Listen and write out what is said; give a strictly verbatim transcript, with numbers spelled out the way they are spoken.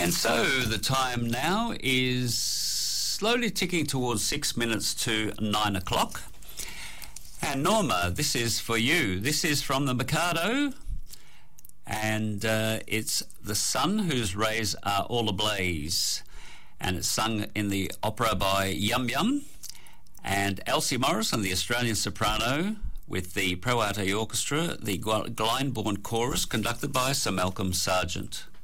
And so the time now is slowly ticking towards six minutes to nine o'clock. And Norma, this is for you. This is from the Mikado, and uh, it's The Sun Whose Rays Are All Ablaze. And it's sung in the opera by Yum Yum and Elsie Morrison, the Australian soprano, with the Pro Arte Orchestra, the Glyndebourne Chorus, conducted by Sir Malcolm Sargent.